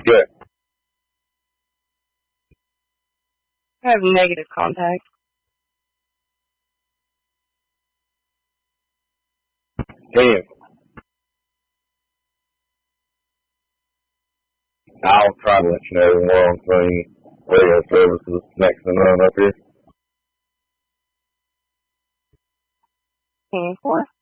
Good. I have negative contact. Damn. I'll try to let you know more on some radio services next and run up here. 24.